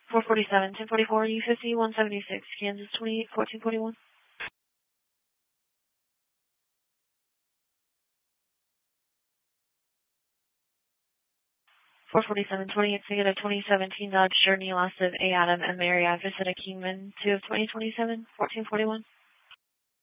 447, 1044, U50, 176, Kansas 28, 1441. 447, 28 Toyota 2017 Dodge Journey, loss of A. Adam and Mary Ivis at a Kingman 2 of 2027, 1441.